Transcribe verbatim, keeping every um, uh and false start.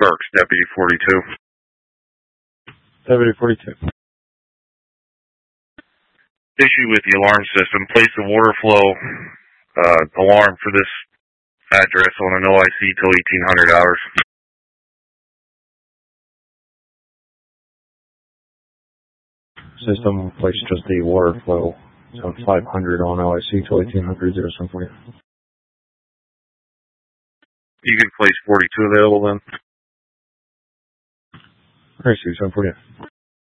Burks, Deputy forty-two. Deputy forty-two. Issue with the alarm system. Place the water flow uh, alarm for this address on an O I C till eighteen hundred hours. System place just the water flow. So five hundred on O I C till eighteen hundred, zero seven forty. You can place forty-two available then? Alright, zero seven forty.